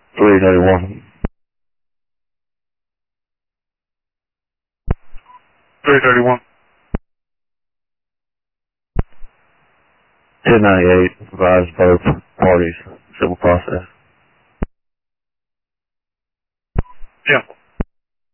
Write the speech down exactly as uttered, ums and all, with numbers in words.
three thirty-one. three thirty-one. ten ninety-eight, advise both parties, civil process. Yeah.